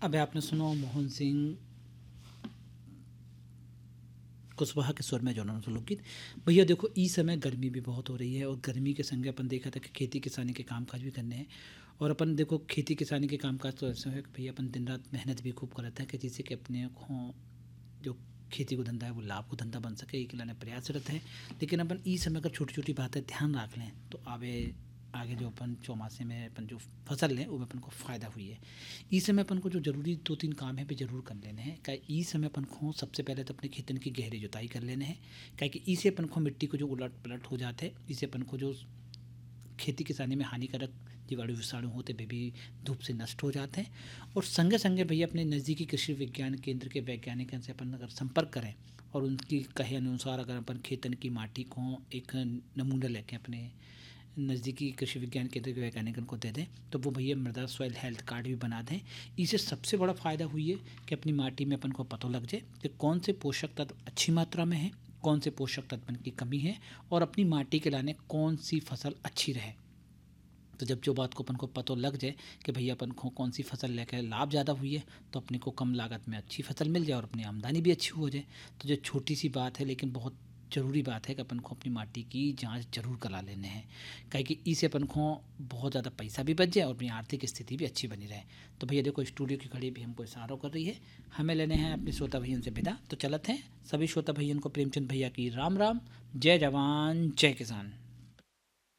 अब आपने सुनो मोहन सिंह कुशवाहा के स्वर में जो उन्होंने लोकगीत। भैया देखो इस समय गर्मी भी बहुत हो रही है और गर्मी के संग अपन देखा था कि खेती किसानी के कामकाज भी करने हैं। और अपन देखो खेती किसानी के कामकाज तो ऐसा है कि भैया अपन दिन रात मेहनत भी खूब करते हैं कि जिससे कि अपने को जो खेती को धंधा है वो लाभ को धंधा बन सके, ये लाने प्रयासरत है। लेकिन अपन इस समय अगर छोटी छोटी बातें ध्यान रख लें तो आगे जो अपन चौमासे में अपन जो फसल लें वो अपन को फ़ायदा हुई है। इस समय अपन को जो ज़रूरी 2-3 काम है भी ज़रूर कर लेने हैं। क्या इस समय अपन को सबसे पहले तो अपने खेतन की गहरी जुताई कर लेने हैं। क्या कि इससे अपन को मिट्टी को जो उलट पलट हो जाते हैं, इससे अपन को जो खेती किसानी में हानिकारक जीवाणु विषाणु होते वे भी धूप से नष्ट हो जाते हैं। और संगे संगे भैया अपने नज़दीकी कृषि विज्ञान केंद्र के वैज्ञानिकों से अपन अगर संपर्क करें और उनकी कहे अनुसार अगर अपन खेतन की माटी को एक नमूना लेके अपने नज़दीकी कृषि विज्ञान केंद्र के वैज्ञानिकों को दे दें तो वो भैया मृदा सॉइल हेल्थ कार्ड भी बना दें। इससे सबसे बड़ा फ़ायदा हुई है कि अपनी माटी में अपन को पता लग जाए कि कौन से पोषक तत्व अच्छी मात्रा में है, कौन से पोषक तत्व की कमी है और अपनी माटी के लाने कौन सी फसल अच्छी रहे। तो जब जो बात को अपन को पता लग जाए कि भैया अपन को कौन सी फसल लेकर लाभ ज़्यादा हुई है तो अपने को कम लागत में अच्छी फसल मिल जाए और अपनी आमदनी भी अच्छी हो जाए। तो जो छोटी सी बात है लेकिन बहुत ज़रूरी बात है कि अपन को अपनी माटी की जांच जरूर करा लेने हैं, क्या कि इससे अपन को बहुत ज़्यादा पैसा भी बच जाए और अपनी आर्थिक स्थिति भी अच्छी बनी रहे। तो भैया देखो स्टूडियो की घड़ी भी हमको इशारा कर रही है, हमें लेने हैं अपने श्रोता भैया से विदा। तो चलते हैं सभी श्रोता भैया को प्रेमचंद भैया की राम राम, जय जवान जय किसान।